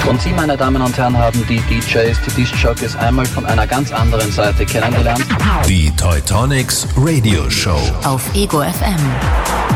Und Sie, meine Damen und Herren, haben die DJs, die Disc-Jockeys einmal von einer ganz anderen Seite kennengelernt. Die Teutonics Radio Show auf Ego FM.